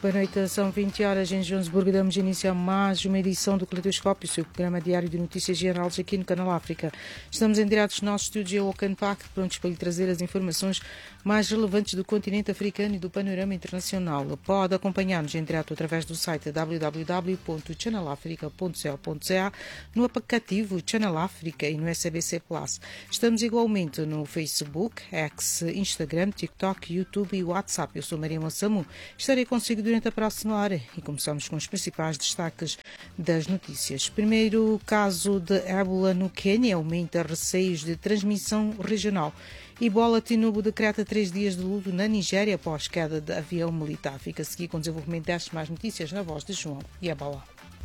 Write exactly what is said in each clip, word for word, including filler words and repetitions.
Boa noite, são vinte horas em Joanesburgo. Damos início a mais uma edição do Caleidoscópio, seu programa diário de notícias gerais aqui no Canal África. Estamos em direto no nosso estúdio em Auckland Park, prontos para lhe trazer as informações mais relevantes do continente africano e do panorama internacional. Pode acompanhar-nos em direto através do site w w w ponto channel africa ponto co ponto za, no aplicativo Channel África e no S B C Plus. Estamos igualmente no Facebook, X, Instagram, TikTok, YouTube e WhatsApp. Eu sou Maria Massamu. Estarei consigo durante a próxima hora e começamos com os principais destaques das notícias. Primeiro, caso de ébola no Quênia aumenta receios de transmissão regional. Ebola Tinubu decreta três dias de luto na Nigéria após queda de avião militar. Fica a seguir com o desenvolvimento destas mais notícias na voz de João e Ebola.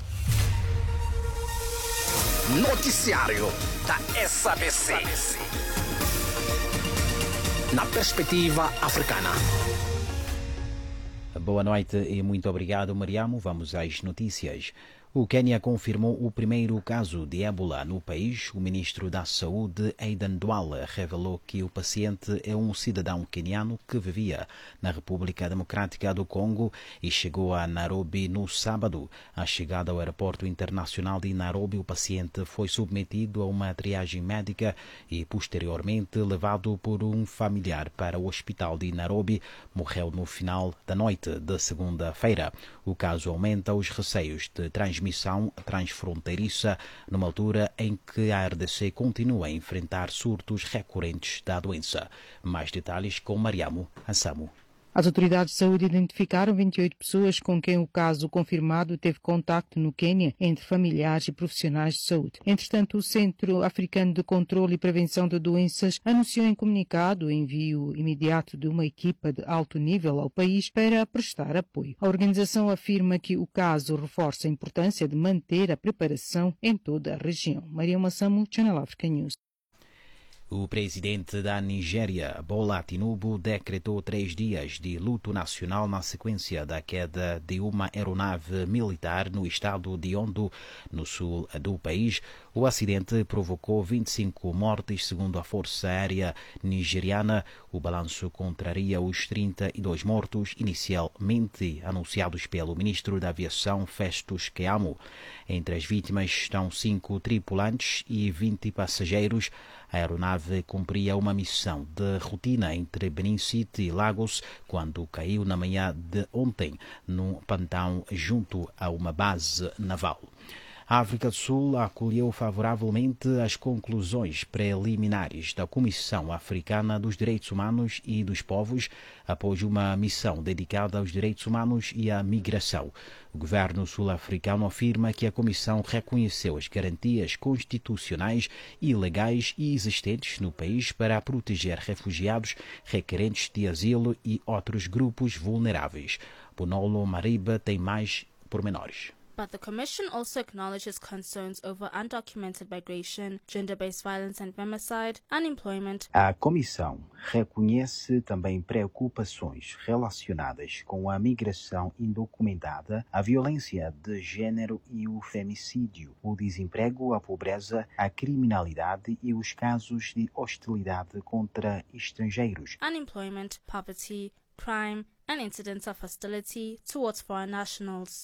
Noticiário da S A B C. Na perspectiva africana. Boa noite e muito obrigado, Mariamo. Vamos às notícias. O Quênia confirmou o primeiro caso de ébola no país. O ministro da Saúde, Aden Duale, revelou que o paciente é um cidadão queniano que vivia na República Democrática do Congo e chegou a Nairobi no sábado. À chegada ao aeroporto internacional de Nairobi, o paciente foi submetido a uma triagem médica e posteriormente levado por um familiar para o hospital de Nairobi. Morreu no final da noite de segunda-feira. O caso aumenta os receios de transmissão transmissão transfronteiriça, numa altura em que a R D C continua a enfrentar surtos recorrentes da doença. Mais detalhes com Mariamo Ansamo. As autoridades de saúde identificaram vinte e oito pessoas com quem o caso confirmado teve contacto no Quênia, entre familiares e profissionais de saúde. Entretanto, o Centro Africano de Controlo e Prevenção de Doenças anunciou em comunicado o envio imediato de uma equipa de alto nível ao país para prestar apoio. A organização afirma que o caso reforça a importância de manter a preparação em toda a região. Maria Massamu, Channel Africa News. O presidente da Nigéria, Bola Tinubu, decretou três dias de luto nacional na sequência da queda de uma aeronave militar no estado de Ondo, no sul do país. O acidente provocou vinte e cinco mortes, segundo a Força Aérea Nigeriana. O balanço contraria os trinta e dois mortos inicialmente anunciados pelo ministro da Aviação, Festus Keyamo. Entre as vítimas estão cinco tripulantes e vinte passageiros. A aeronave cumpria uma missão de rotina entre Benin City e Lagos quando caiu na manhã de ontem num pantão junto a uma base naval. A África do Sul acolheu favoravelmente as conclusões preliminares da Comissão Africana dos Direitos Humanos e dos Povos após uma missão dedicada aos direitos humanos e à migração. O governo sul-africano afirma que a Comissão reconheceu as garantias constitucionais e legais e existentes no país para proteger refugiados, requerentes de asilo e outros grupos vulneráveis. Bonolo Mariba tem mais pormenores. But the Commission also acknowledges concerns over undocumented migration, gender-based violence and femicide, unemployment. A Comissão reconhece também preocupações relacionadas com a migração indocumentada, a violência de gênero e o femicídio, o desemprego, a pobreza, a criminalidade e os casos de hostilidade contra estrangeiros. Unemployment, poverty, crime and incidents of hostility towards foreign nationals.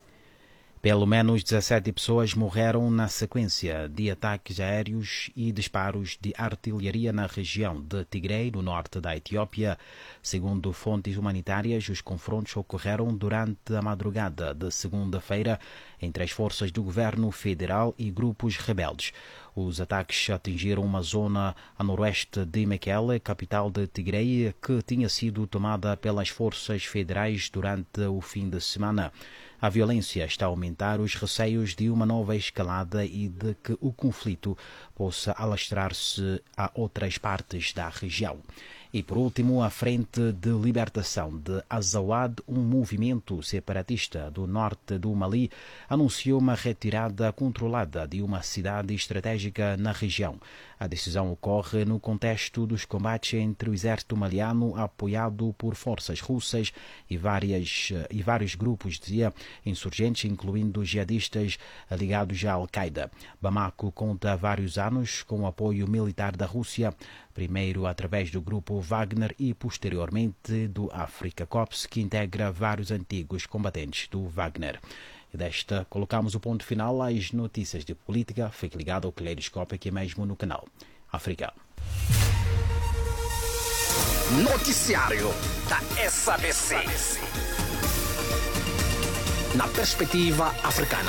Pelo menos dezessete pessoas morreram na sequência de ataques aéreos e disparos de artilharia na região de Tigray, no norte da Etiópia. Segundo fontes humanitárias, os confrontos ocorreram durante a madrugada de segunda-feira entre as forças do governo federal e grupos rebeldes. Os ataques atingiram uma zona a noroeste de Mekelle, capital de Tigray, que tinha sido tomada pelas forças federais durante o fim de semana. A violência está a aumentar os receios de uma nova escalada e de que o conflito possa alastrar-se a outras partes da região. E, por último, a Frente de Libertação de Azawad, um movimento separatista do norte do Mali, anunciou uma retirada controlada de uma cidade estratégica na região. A decisão ocorre no contexto dos combates entre o exército maliano, apoiado por forças russas, e, várias, e vários grupos de insurgentes, incluindo jihadistas ligados à Al-Qaeda. Bamako conta há vários anos com o apoio militar da Rússia, primeiro através do grupo Wagner e posteriormente do Africa Corps, que integra vários antigos combatentes do Wagner. E desta colocamos o ponto final às notícias de política. Fique ligado ao Caleidoscópio aqui mesmo no canal África. Noticiário da S A B C. Na perspectiva africana.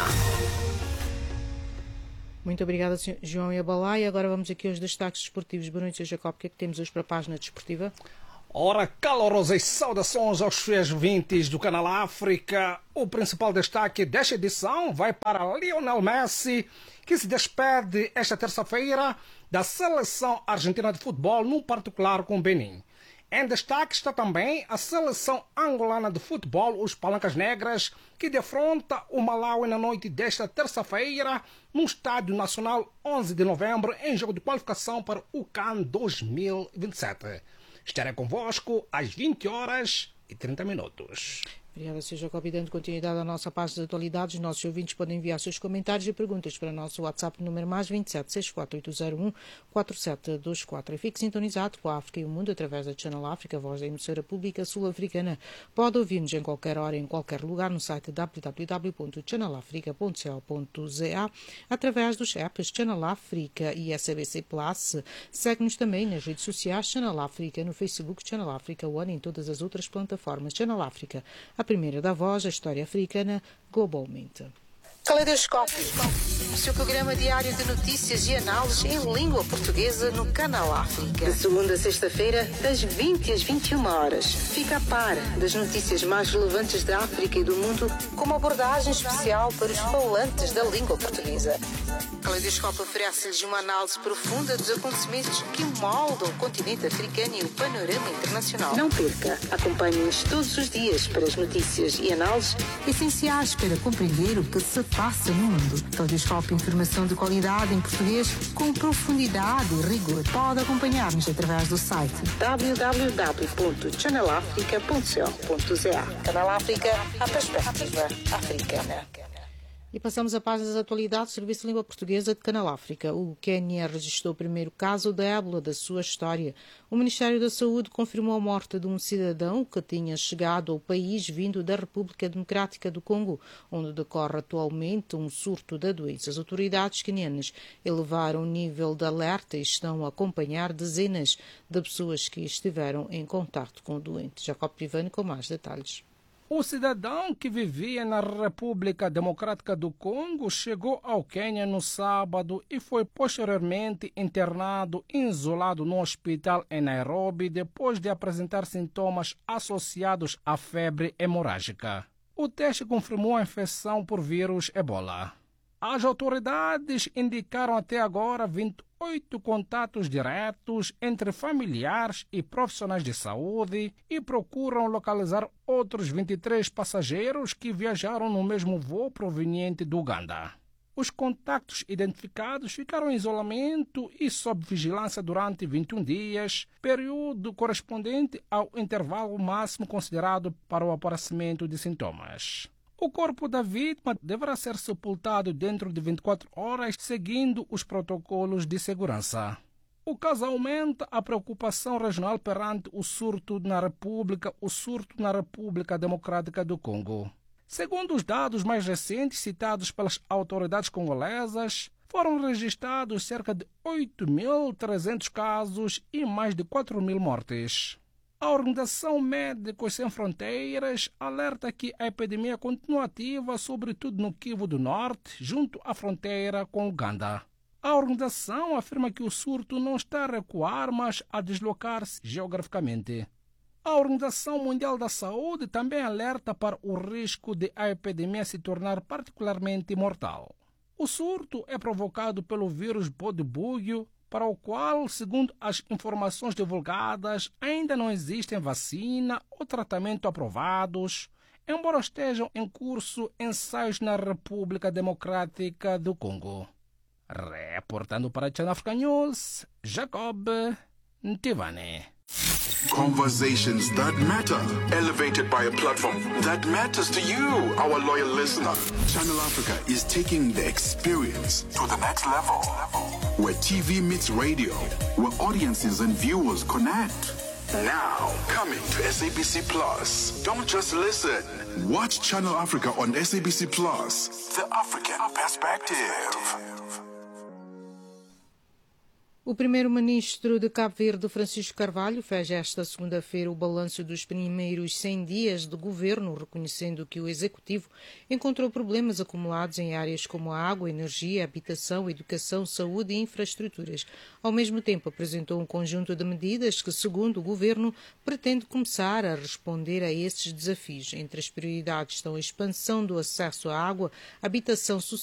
Muito obrigada, João e Abalá. E agora vamos aqui aos destaques desportivos. Boa noite, Jacob. O que é que temos hoje para a página desportiva? Ora, calorosas saudações aos fiéis ouvintes do canal África. O principal destaque desta edição vai para Lionel Messi, que se despede esta terça-feira da seleção argentina de futebol, no particular com o Benin. Em destaque está também a seleção angolana de futebol, os Palancas Negras, que defronta o Malawi na noite desta terça-feira no Estádio Nacional onze de novembro, em jogo de qualificação para o CAN dois mil e vinte e sete. Estarei convosco às vinte horas e trinta minutos. Obrigada, senhor Jacob. E dando continuidade à nossa página de atualidades, os nossos ouvintes podem enviar seus comentários e perguntas para o nosso WhatsApp número mais vinte e sete, sessenta e quatro, oito zero um, quatro sete dois quatro. E fique sintonizado com a África e o Mundo através da Channel África, voz da emissora pública sul-africana. Pode ouvir-nos em qualquer hora, em qualquer lugar, no site w w w ponto channel africa ponto co ponto za, através dos apps Channel África e S A B C Plus. Segue-nos também nas redes sociais Channel África, no Facebook Channel África One e em todas as outras plataformas. Channel África, a primeira da voz, a história africana globalmente. Caleidoscópio, o seu programa diário de notícias e análises em língua portuguesa no canal África. De segunda a sexta-feira, das vinte às vinte e uma horas. Fica a par das notícias mais relevantes da África e do mundo, com uma abordagem especial para os falantes da língua portuguesa. Caleidoscópio oferece-lhes uma análise profunda dos acontecimentos que moldam o continente africano e o panorama internacional. Não perca, acompanhe-nos todos os dias para as notícias e análises essenciais para compreender o que se passa no mundo. Caleidoscópio, informação de qualidade em português com profundidade e rigor. Pode acompanhar-nos através do site w w w ponto channel africa ponto co ponto za. Canal África, a perspectiva africana. E passamos a página das atualidades do Serviço de Língua Portuguesa de Canal África. O Quênia registrou o primeiro caso da ébola da sua história. O Ministério da Saúde confirmou a morte de um cidadão que tinha chegado ao país vindo da República Democrática do Congo, onde decorre atualmente um surto da doença. As autoridades quenianas elevaram o nível de alerta e estão a acompanhar dezenas de pessoas que estiveram em contato com o doente. Jacob Privani com mais detalhes. O cidadão que vivia na República Democrática do Congo chegou ao Quênia no sábado e foi posteriormente internado e isolado no hospital em Nairobi depois de apresentar sintomas associados à febre hemorrágica. O teste confirmou a infecção por vírus Ebola. As autoridades indicaram até agora vinte e oito contatos diretos entre familiares e profissionais de saúde e procuram localizar outros vinte e três passageiros que viajaram no mesmo voo proveniente do Uganda. Os contactos identificados ficaram em isolamento e sob vigilância durante vinte e um dias, período correspondente ao intervalo máximo considerado para o aparecimento de sintomas. O corpo da vítima deverá ser sepultado dentro de vinte e quatro horas, seguindo os protocolos de segurança. O caso aumenta a preocupação regional perante o surto na República, o surto na República Democrática do Congo. Segundo os dados mais recentes citados pelas autoridades congolesas, foram registrados cerca de oito mil e trezentos casos e mais de quatro mil mortes. A Organização Médicos Sem Fronteiras alerta que a epidemia continua ativa, sobretudo no Kivu do Norte, junto à fronteira com Uganda. A organização afirma que o surto não está a recuar, mas a deslocar-se geograficamente. A Organização Mundial da Saúde também alerta para o risco de a epidemia se tornar particularmente mortal. O surto é provocado pelo vírus Budibugyo, para o qual, segundo as informações divulgadas, ainda não existem vacina ou tratamento aprovados, embora estejam em curso ensaios na República Democrática do Congo. Reportando para a Channel Africa News, Jacob Ntivane. Conversations that matter, elevated by a platform that matters to you, our loyal listener. Channel Africa is taking the experience to the next level, where T V meets radio, where audiences and viewers connect. Now, coming to S A B C Plus. Don't just listen. Watch Channel Africa on S A B C Plus. The African Perspective. O primeiro-ministro de Cabo Verde, Francisco Carvalho, fez esta segunda-feira o balanço dos primeiros cem dias de governo, reconhecendo que o executivo encontrou problemas acumulados em áreas como a água, energia, habitação, educação, saúde e infraestruturas. Ao mesmo tempo, apresentou um conjunto de medidas que, segundo o governo, pretende começar a responder a esses desafios. Entre as prioridades estão a expansão do acesso à água, habitação social,